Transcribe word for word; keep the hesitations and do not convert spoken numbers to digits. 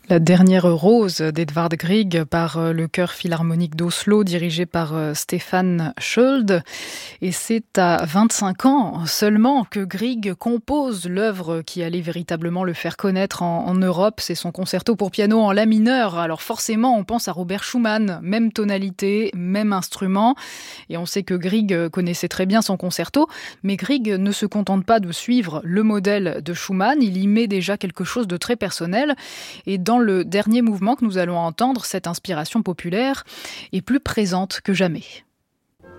La dernière rose d'Edvard Grieg par le chœur philharmonique d'Oslo dirigé par Stefan Schöld. Et c'est à vingt-cinq ans seulement que Grieg compose l'œuvre qui allait véritablement le faire connaître en, en Europe. C'est son concerto pour piano en la mineur. Alors forcément, on pense à Robert Schumann. Même tonalité, même instrument. Et on sait que Grieg connaissait très bien son concerto. Mais Grieg ne se contente pas de suivre le modèle de Schumann. Il y met déjà quelque chose de très personnel. Et dans le dernier mouvement que nous allons entendre, cette inspiration populaire est plus présente que jamais.